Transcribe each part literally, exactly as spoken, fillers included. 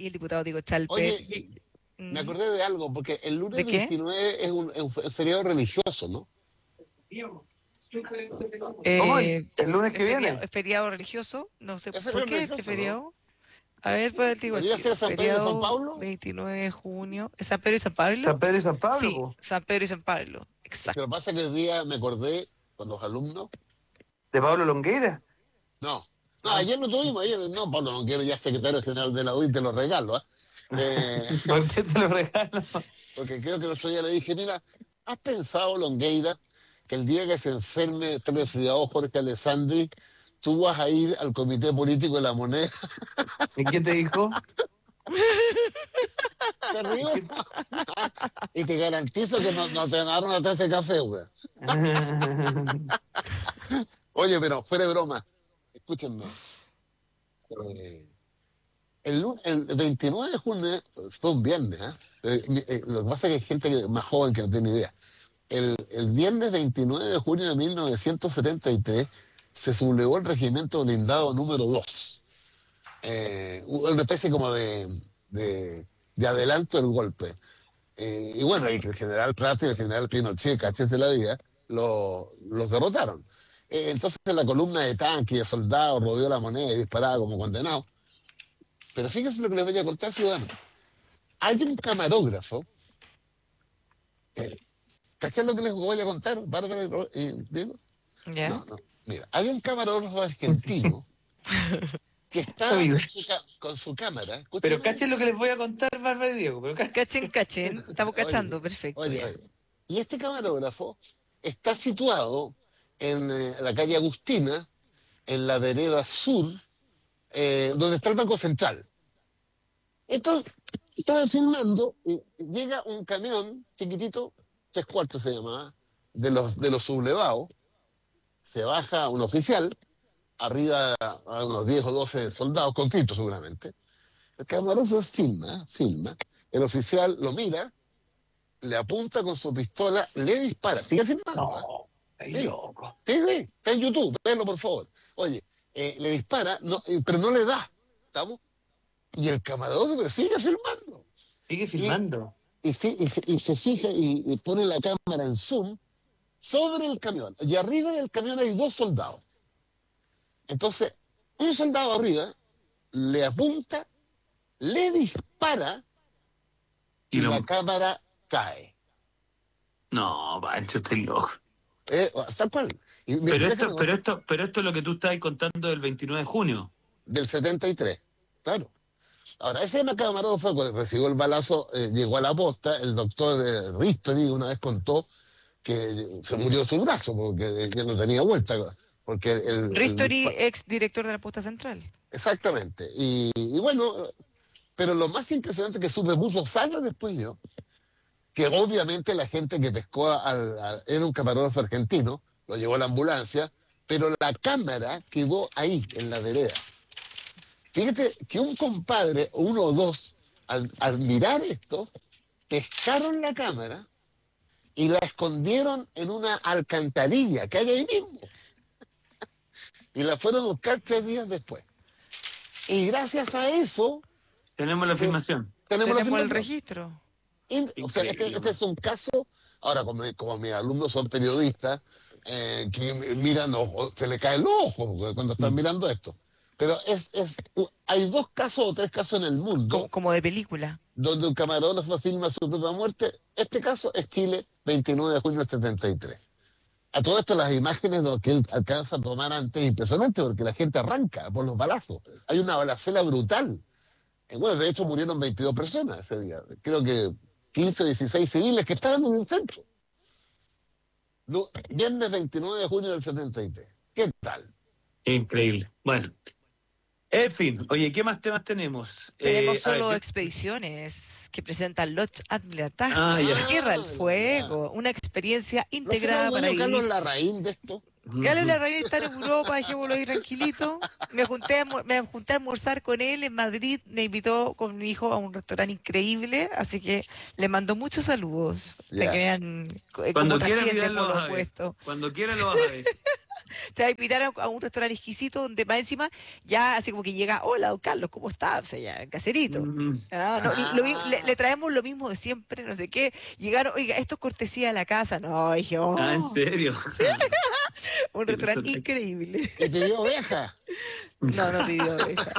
y el diputado Diego Chalper. Oye, Y- me ¿Mm? acordé de algo, porque el lunes ¿De qué? veintinueve es un, es un feriado religioso, ¿no? ¿Cómo el, Eh, el lunes ¿es que feriado, viene? es feriado religioso? No sé, Es ¿por feriado qué este religioso, ¿no? feriado? A ver, pues digo el ¿Podría tiro. ser San Pedro y San Feriado Pablo? veintinueve de junio. ¿Es San Pedro y San Pablo? San Pedro y San Pablo, Sí, po. San Pedro y San Pablo. Es que lo que Exacto. pasa es que hoy día me acordé con los alumnos. ¿De Pablo Longueira? No, no, Ah. ayer lo tuvimos, ayer no, Pablo Longuero ya secretario general de la U I, te lo regalo, ¿ah? Eh, ¿Por qué te lo regalo? porque creo que el otro día le dije, mira, ¿has pensado, Longueira, que el día que se enferme el resfriado Jorge Alessandri, tú vas a ir al comité político de la moneda? ¿Y qué te dijo? Se ¿Y rió. qué- Y te garantizo que no, no te van una taza de café, güey. Oye, pero fuera de broma, escúchenme. eh, el, lu- el veintinueve de junio fue un viernes, ¿ah? Eh, mi- eh, lo que pasa es que hay gente que- más joven que no tiene idea. El, el viernes veintinueve de junio de mil novecientos setenta y tres se sublevó el regimiento blindado número dos. Eh, una especie como de, de, de adelanto del golpe. Eh, y bueno, y que el general Prat y el general Pinochet, cachés de la vida, lo- los derrotaron. Eh, entonces la columna de tanques y de soldados rodeó la moneda y disparaba como condenado. Pero fíjense lo que les voy a contar, ciudadano. Hay un camarógrafo. Eh, ¿Cachai lo que les voy a contar, Bárbara y Ro- y Diego? ¿Ya? No, no. Mira, hay un camarógrafo argentino que estaba Oye, con su, ca- con su cámara. pero Escúchenme. cachen lo que les voy a contar, Bárbara y Diego. Pero cachen. Cachen, cachen. Estamos Oye, cachando. Perfecto, oye, ya. oye. Y este camarógrafo está situado en eh, la calle Agustina, en la vereda sur, eh, donde está el Banco Central. Entonces, estaba filmando y llega un camión chiquitito, tres cuartos se llamaba, de los, de los sublevados, se baja un oficial, arriba a unos diez o doce soldados, con Tito seguramente. El camaroso filma, filma, el oficial lo mira, le apunta con su pistola, le dispara, sigue filmando, ¿ah? No, ay, Sí, loco. sí, sí, está en YouTube, véanlo por favor. Oye, eh, le dispara, no, eh, pero no le da, ¿estamos? Y el camarógrafo sigue filmando. Sigue Y, filmando. y, se, y, se, y se fija y, y pone la cámara en zoom sobre el camión. Y arriba del camión hay dos soldados. Entonces, un soldado arriba le apunta, le dispara Y y lo... la cámara cae. No, Pancho, estoy loco. Eh, ¿Sabes cuál? Y me- Pero déjame esto, pero contar, esto, pero esto es lo que tú estás contando del veintinueve de junio. del setenta y tres, claro. Ahora, ese camarógrafo cuando recibió el balazo, eh, llegó a la posta, el doctor eh, Ristori una vez contó que se murió su brazo porque ya no tenía vuelta. Porque el, el Ristori, dispa- ex director de la Posta Central. exactamente. Y, y bueno, pero lo más impresionante que supe muchos años después yo, que obviamente la gente que pescó al, al- era un camarógrafo argentino, lo llevó a la ambulancia, pero la cámara quedó ahí, en la vereda. Fíjate que un compadre, o uno o dos, al, al mirar esto, pescaron la cámara y la escondieron en una alcantarilla que hay ahí mismo. Y la fueron a buscar tres días después. Y gracias a eso Tenemos la se- filmación. tenemos la Tenemos el filmación. registro. Y, o sea, este, Increíble, este man. es un caso, ahora como, como mis alumnos son periodistas, eh, que miran, ojo, se le cae el ojo cuando están Mm. mirando esto. Pero es, es, hay dos casos o tres casos en el Como, mundo como de película. donde un camarógrafo filma su propia muerte. Este caso es Chile, veintinueve de junio del setenta y tres. A todo esto, las imágenes de lo que él alcanza a tomar antes es impresionante porque la gente arranca por los balazos. Hay una balacera brutal. Eh, Bueno, de hecho murieron veintidós personas ese día. Creo que quince o dieciséis civiles que estaban en el centro. Lu- Viernes veintinueve de junio del setenta y tres. ¿Qué tal? Increíble. Bueno, en fin, oye, ¿qué más temas tenemos? Tenemos Eh, a ver, solo yo... expediciones que presentan Lodge Atleataje, Ah, ya. Tierra del Ah, ya, ya. Fuego, una experiencia ¿No será el integrada para dueño Carlos vivir. Larraín de esto? Gale Ujú. la raíz está en Europa, dejémoslo ahí tranquilito. Me junté, a, almo- me junté a almorzar con él en Madrid, me invitó con mi hijo a un restaurante increíble, así que le mando muchos saludos para que Ya. vean eh, cómo Cuando quieras, trasciende Vidal, por lo lo vas a ver. opuesto. Cuando quieras, lo vas a ver. Te va a invitar a, a un restaurante exquisito donde más encima ya así como que llega, hola, don Carlos, ¿cómo está? O sea, ya, caserito. Mm. Ah, no, lo mi- le, le Ah, traemos lo mismo de siempre, no sé qué. Llegaron, oiga, esto es cortesía de la casa. No, dije, Ah, ¿en oh, serio? sí, un Qué restaurante personaje. increíble. y pidió oveja. No, no pidió oveja.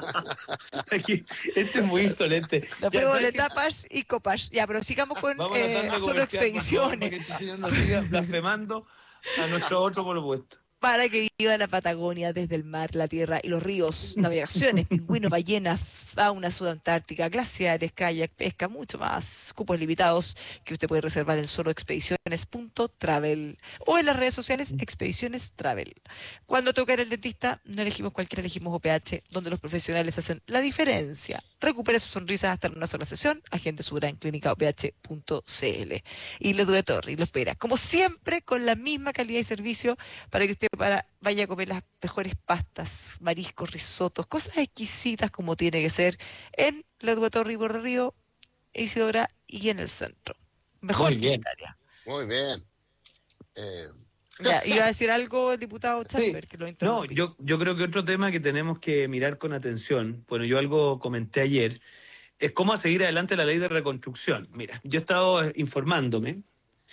Aquí, este es muy insolente. Nos Ya, fuimos ¿sabes de qué? tapas y copas. Ya, pero sigamos con Vamos a una eh, tanda solo comercial, por favor, para expediciones. que este señor no siga blasfemando a nuestro otro propuesto. Para que viva la Patagonia desde el mar, la tierra y los ríos, navegaciones, pingüinos, ballenas, fauna subantártica, glaciares, kayak, pesca, mucho más. Cupos limitados que usted puede reservar en solo expediciones punto travel o en las redes sociales Expediciones Travel. Cuando toca ir al dentista, no elegimos cualquiera, elegimos O P H, donde los profesionales hacen la diferencia. Recupere su sonrisa hasta en una sola sesión. Agende su gran clínica O P H punto C L. Y le duele Torri lo espera, como siempre, con la misma calidad y servicio para que usted para, vaya a comer las mejores pastas, mariscos, risotos, cosas exquisitas como tiene que ser en la Torri Borde Río, Isidora y en el centro. Mejor Muy que en bien. Italia. Muy bien. Eh, Ya, iba a decir algo el diputado Sí, Chamber, que lo no, interrumpí. yo, yo creo que otro tema que tenemos que mirar con atención, bueno, yo algo comenté ayer, es cómo seguir adelante la ley de reconstrucción. Mira, yo he estado eh, informándome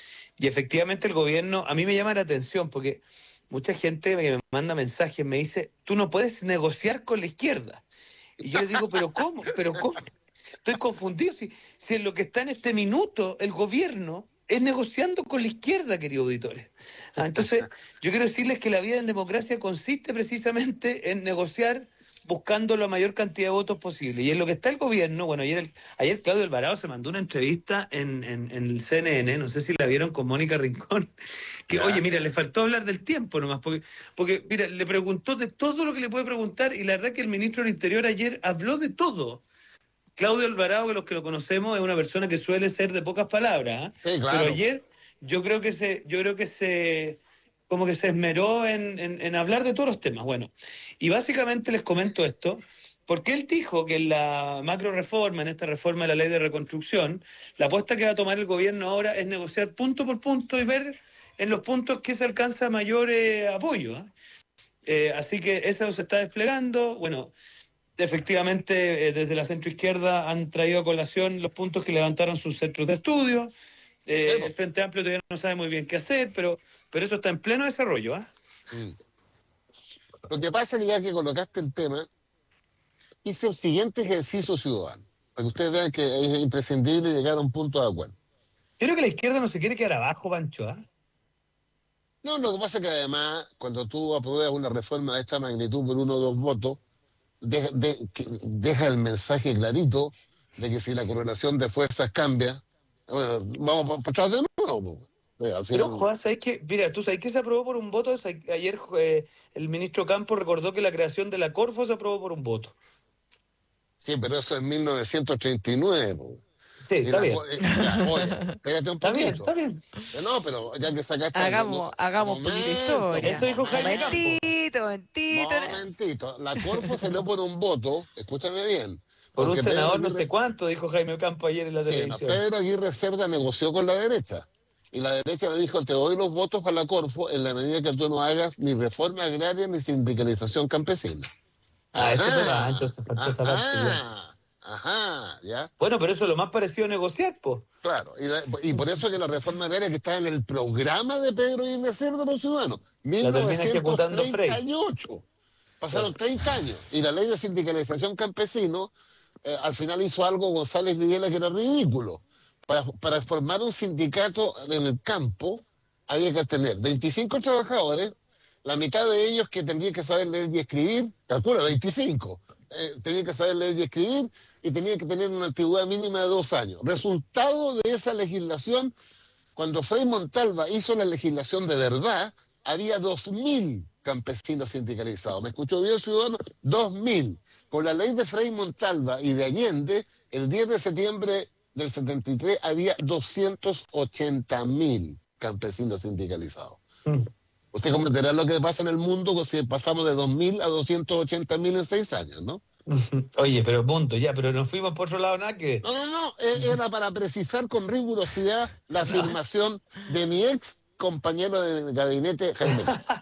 y efectivamente el gobierno, a mí me llama la atención porque mucha gente que me manda mensajes me dice, tú no puedes negociar con la izquierda. Y yo le digo, pero ¿cómo? ¿Pero cómo? Estoy confundido. Si, si en lo que está en este minuto el gobierno es negociando con la izquierda, queridos auditores. Ah, entonces, yo quiero decirles que la vida en democracia consiste precisamente en negociar buscando la mayor cantidad de votos posible. Y en lo que está el gobierno, bueno, ayer, el- ayer Claudio Alvarado se mandó una entrevista en, en- en el C N N, no sé si la vieron con Mónica Rincón, que, oye, ya. mira, le faltó hablar del tiempo nomás, porque, porque, mira, le preguntó de todo lo que le puede preguntar y la verdad que el ministro del Interior ayer habló de todo. Claudio Alvarado, que los que lo conocemos, es una persona que suele ser de pocas palabras, ¿ah? Sí, Pero claro. ayer yo creo que se, yo creo que se, como que se esmeró en, en- en hablar de todos los temas. Bueno, y básicamente les comento esto, porque él dijo que en la macro reforma, en esta reforma de la ley de reconstrucción, la apuesta que va a tomar el gobierno ahora es negociar punto por punto y ver en los puntos que se alcanza mayor eh, apoyo, ¿ah? Eh, así que eso se está desplegando. Bueno, efectivamente, eh, desde la centroizquierda han traído a colación los puntos que levantaron sus centros de estudio. Sí, Eh, el po. Frente Amplio todavía no sabe muy bien qué hacer, pero, pero eso está en pleno desarrollo, ¿ah? Mm. Lo que pasa es que ya que colocaste el tema, hice el siguiente ejercicio ciudadano, para que ustedes vean que es imprescindible llegar a un punto de acuerdo. Yo creo que la izquierda no se quiere quedar abajo, Pancho, ¿ah? No, lo que pasa es que además, cuando tú apruebas una reforma de esta magnitud por uno o dos votos, de- de- que deja el mensaje clarito de que si la correlación de fuerzas cambia, bueno, vamos para atrás de nuevo, po. Eh, al Pero, final, Juan, ¿sabes qué? Mira, tú sabes que se aprobó por un voto. ¿Sabes? Ayer eh, el ministro Campos recordó que la creación de la Corfo se aprobó por un voto. sí, pero eso es mil novecientos treinta y nueve, po. Sí, Y está la bien. co- eh, ya, oye, espérate un Está bien, está poquito. bien. Eh, No, pero ya que sacaste algo, no, Hagamos, hagamos poquita momento, po, Eso historia. dijo Jaime momento, Campos. Momentito, momentito. ¿no? momentito. La Corfo salió por un voto, escúchame bien, Por un porque Pedro senador no Aguirre, sé cuánto, dijo Jaime Campos ayer en la sí, no, televisión. Pedro Aguirre Cerda negoció con la derecha. Y la derecha le dijo, te doy los votos para la Corfo en la medida que tú no hagas ni reforma agraria ni sindicalización campesina. Ah, ese tema, ah, Ajá, entonces faltó esa parte ya. ajá, ajá, ¿ya? Bueno, pero eso es lo más parecido a negociar, pues. Claro, y, la- y por eso que la reforma agraria que está en el programa de Pedro Aguirre Cerda por Ciudadanos, La termina ejecutando Frey. mil novecientos treinta y ocho. Pasaron Claro. treinta años. Y la ley de sindicalización campesino, eh, al final hizo algo González Videla que era ridículo. Para, para formar un sindicato en el campo, había que tener veinticinco trabajadores, la mitad de ellos que tendrían que saber leer y escribir, calcula, veinticinco, eh, tenían que saber leer y escribir y tenían que tener una antigüedad mínima de dos años. Resultado de esa legislación, cuando Frei Montalva hizo la legislación de verdad, había dos mil campesinos sindicalizados. ¿Me escuchó bien, ciudadano? dos mil. Con la ley de Frei Montalva y de Allende, el diez de septiembre del setenta y tres había doscientos ochenta mil campesinos sindicalizados. Mm. Usted comprenderá lo que pasa en el mundo si pasamos de dos mil a doscientos ochenta mil en seis años, ¿no? Oye, pero punto, ya, pero nos fuimos por otro lado, nada que. No, no, no, e- era para precisar con rigurosidad la No. afirmación de mi ex compañero de gabinete, Jaime.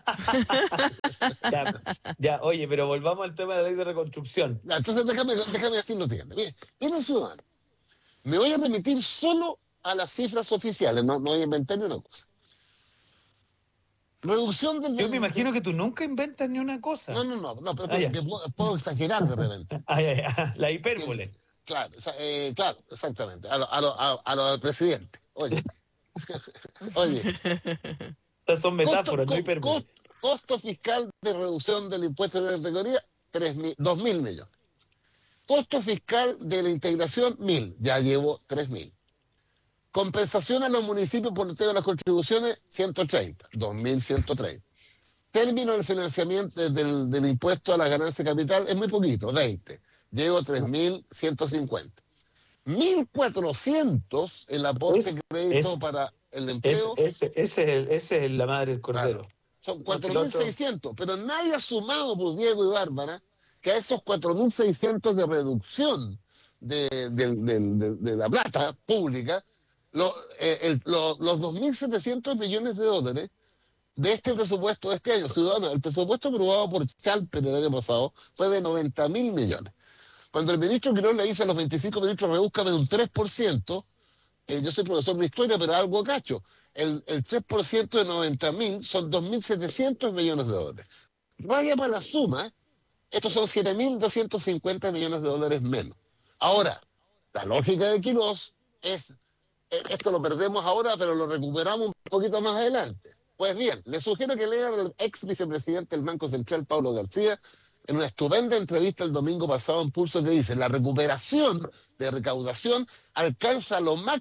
Ya, ya, oye, pero volvamos al tema de la ley de reconstrucción. Ya, entonces déjame, déjame decir lo siguiente. Mire, miren, ciudadano, me voy a remitir solo a las cifras oficiales, no, no voy a inventar ni una cosa. Reducción del... Yo me imagino que tú nunca inventas ni una cosa. No, no, no, no, pero Ah, ya. que puedo, puedo exagerar de repente. Ah, ya, ya, la hipérbole. Claro, esa- eh, claro, exactamente. A lo, a lo, a, a lo del presidente. Oye, oye, Estas son costo, metáforas, no co- hipérbole. costo, costo fiscal de reducción del impuesto de la categoría, dos mil millones. Costo fiscal de la integración, mil. Ya llevo tres mil. Compensación a los municipios por el tema de las contribuciones, ciento treinta. dos mil ciento treinta. Término del financiamiento del, del impuesto a la ganancia de capital es muy poquito, veinte. Llevo tres mil ciento cincuenta. mil cuatrocientos el aporte Es- de crédito es- para el Es- empleo. ese, ese es el- ese es la madre del cordero. Claro. Son No, cuatro si lo mil otro- seiscientos, pero nadie ha sumado por Diego y Bárbara que a esos cuatro mil seiscientos de reducción de, de- de- de- de la plata pública, lo- eh, el- lo- los dos mil setecientos millones de dólares de este presupuesto de este año, ciudadano, el presupuesto aprobado por Chalper el año pasado fue de noventa mil millones. Cuando el ministro Quirós le dice a los veinticinco ministros, redúzcame un tres por ciento, eh, yo soy profesor de historia, pero algo cacho. El, el tres por ciento de noventa mil son dos mil setecientos millones de dólares. Vaya para la suma, estos son siete mil doscientos cincuenta millones de dólares menos. Ahora, la lógica de Quirós es, eh, esto lo perdemos ahora, pero lo recuperamos un poquito más adelante. Pues bien, le sugiero que lean al ex vicepresidente del Banco Central, Pablo García, en una estupenda entrevista el domingo pasado en Pulso, que dice: la recuperación de recaudación alcanza lo máximo